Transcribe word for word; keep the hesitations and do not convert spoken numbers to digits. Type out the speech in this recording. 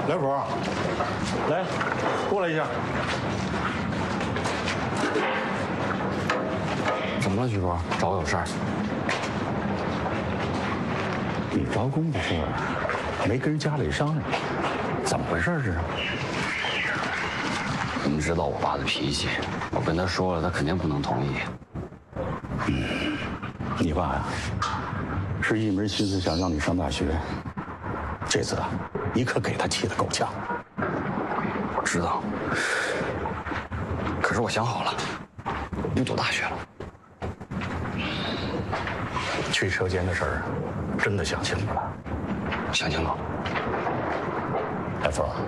来福，来，过来一下。 怎么了，徐波？找我有事儿？ 你招工的事儿没跟人家里商量，怎么回事这是？ 你知道我爸的脾气，我跟他说了，他肯定不能同意。 嗯，你爸呀，是一门心思想让你上大学。这次啊，你可给他气得够呛。 我知道，可是我想好了，我不读大学了。 去车间的事儿，真的想清楚了？ 想清楚。 海峰。